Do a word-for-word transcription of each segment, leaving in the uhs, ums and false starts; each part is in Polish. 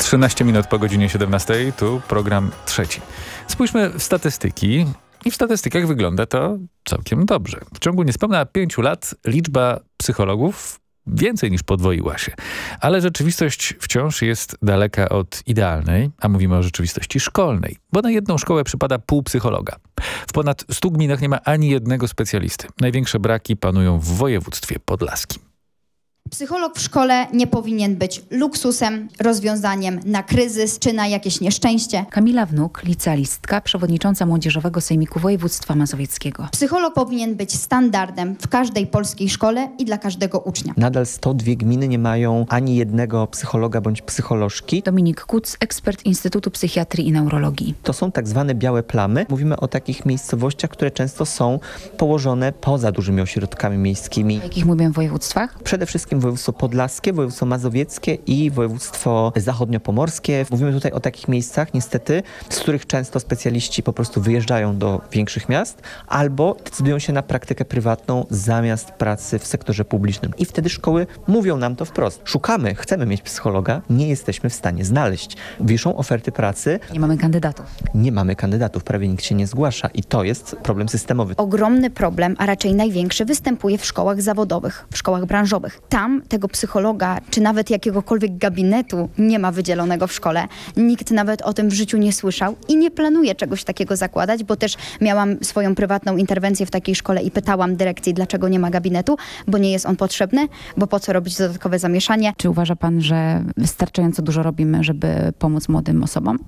trzynaście minut po godzinie siedemnastej, tu program trzeci. Spójrzmy w statystyki. I w statystykach wygląda to całkiem dobrze. W ciągu niespełna pięciu lat liczba psychologów więcej niż podwoiła się. Ale rzeczywistość wciąż jest daleka od idealnej, a mówimy o rzeczywistości szkolnej, bo na jedną szkołę przypada pół psychologa. W ponad stu gminach nie ma ani jednego specjalisty. Największe braki panują w województwie podlaskim. Psycholog w szkole nie powinien być luksusem, rozwiązaniem na kryzys czy na jakieś nieszczęście. Kamila Wnuk, licealistka, przewodnicząca Młodzieżowego Sejmiku Województwa Mazowieckiego. Psycholog powinien być standardem w każdej polskiej szkole i dla każdego ucznia. Nadal sto dwie gminy nie mają ani jednego psychologa bądź psycholożki. Dominik Kuc, ekspert Instytutu Psychiatrii i Neurologii. To są tak zwane białe plamy. Mówimy o takich miejscowościach, które często są położone poza dużymi ośrodkami miejskimi. W jakich mówimy województwach? Przede wszystkim województwo podlaskie, województwo mazowieckie i województwo zachodniopomorskie. Mówimy tutaj o takich miejscach, niestety, z których często specjaliści po prostu wyjeżdżają do większych miast albo decydują się na praktykę prywatną zamiast pracy w sektorze publicznym. I wtedy szkoły mówią nam to wprost. Szukamy, chcemy mieć psychologa, nie jesteśmy w stanie znaleźć. Wiszą oferty pracy. Nie mamy kandydatów. Nie mamy kandydatów, prawie nikt się nie zgłasza i to jest problem systemowy. Ogromny problem, a raczej największy, występuje w szkołach zawodowych, w szkołach branżowych. Tam tego psychologa, czy nawet jakiegokolwiek gabinetu nie ma wydzielonego w szkole. Nikt nawet o tym w życiu nie słyszał i nie planuje czegoś takiego zakładać, bo też miałam swoją prywatną interwencję w takiej szkole i pytałam dyrekcji, dlaczego nie ma gabinetu, bo nie jest on potrzebny, bo po co robić dodatkowe zamieszanie. Czy uważa pan, że wystarczająco dużo robimy, żeby pomóc młodym osobom?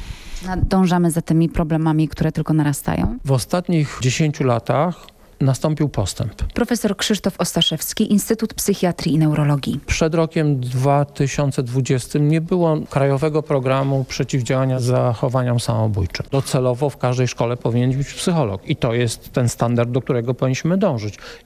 Nadążamy za tymi problemami, które tylko narastają? W ostatnich dziesięciu latach nastąpił postęp. Profesor Krzysztof Ostaszewski, Instytut Psychiatrii i Neurologii. Przed rokiem dwa tysiące dwudziestym nie było krajowego programu przeciwdziałania zachowaniom samobójczym. Docelowo w każdej szkole powinien być psycholog i to jest ten standard, do którego powinniśmy dążyć.